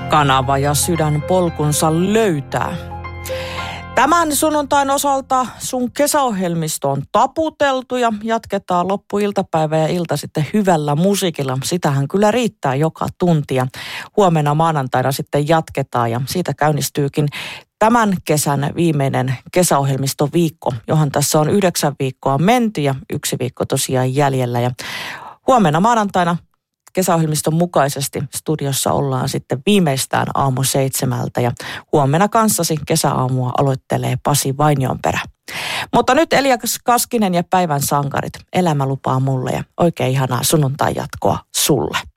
Kanava ja sydän polkunsa löytää. Tämän sunnuntain osalta sun kesäohjelmisto on taputeltu ja jatketaan loppuiltapäivä ja ilta sitten hyvällä musiikilla. Sitähän kyllä riittää joka tunti ja huomenna maanantaina sitten jatketaan ja siitä käynnistyykin tämän kesän viimeinen kesäohjelmistoviikko, johon tässä on 9 viikkoa menty ja 1 viikko tosiaan jäljellä. Ja huomenna maanantaina kesäohjelmiston mukaisesti studiossa ollaan sitten viimeistään 6:00 ja huomenna kanssasi kesäaamua aloittelee Pasi Vainionperä. Mutta nyt Elias Kaskinen ja päivän sankarit. Elämä lupaa mulle ja oikein ihanaa sunnuntai jatkoa sulle.